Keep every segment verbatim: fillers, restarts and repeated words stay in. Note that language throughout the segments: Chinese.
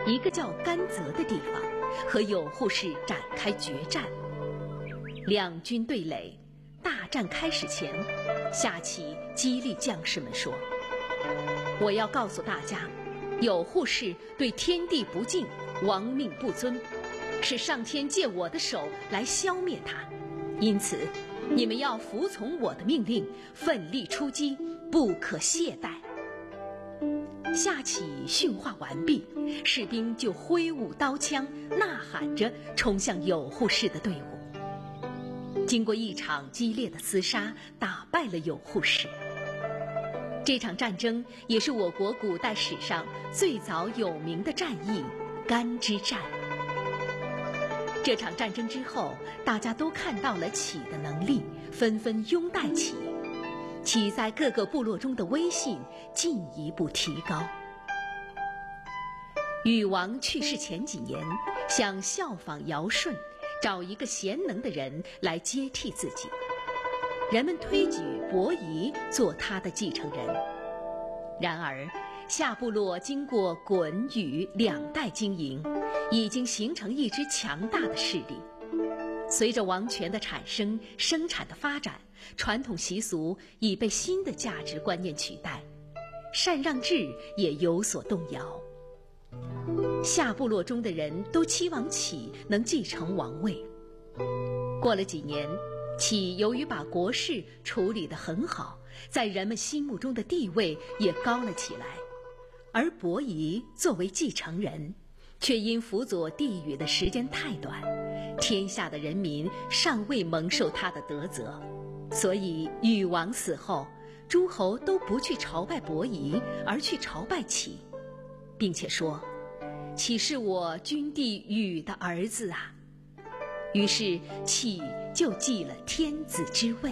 一个叫甘泽的地方，和有扈氏展开决战。两军对垒，大战开始前，夏启激励将士们说：“我要告诉大家，有扈氏对天地不敬，亡命不尊，是上天借我的手来消灭他。因此，你们要服从我的命令，奋力出击，不可懈怠。”夏启训话完毕，士兵就挥舞刀枪，呐喊着冲向有扈氏的队伍。经过一场激烈的厮杀，打败了有扈氏。这场战争也是我国古代史上最早有名的战役——甘之战。这场战争之后，大家都看到了启的能力，纷纷拥戴启。启在各个部落中的威信进一步提高。禹王去世前几年，想效仿尧舜，找一个贤能的人来接替自己。人们推举伯夷做他的继承人。然而，夏部落经过鲧、禹两代经营，已经形成一支强大的势力。随着王权的产生，生产的发展，传统习俗已被新的价值观念取代，禅让制也有所动摇。夏部落中的人都期望启能继承王位。过了几年，启由于把国事处理得很好，在人们心目中的地位也高了起来。而伯夷作为继承人，却因辅佐帝禹的时间太短，天下的人民尚未蒙受他的德泽，所以禹王死后，诸侯都不去朝拜伯夷，而去朝拜启，并且说：“启是我君帝禹的儿子啊。”于是启就继了天子之位。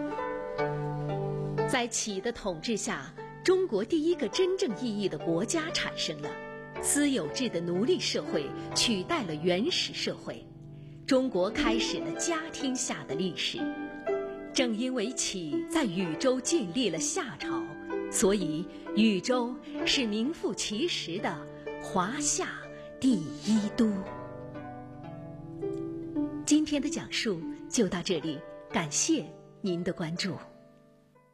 在启的统治下，中国第一个真正意义的国家产生了，私有制的奴隶社会取代了原始社会，中国开始了家天下的历史。正因为启在禹州建立了夏朝，所以禹州是名副其实的华夏第一都。今天的讲述就到这里，感谢您的关注。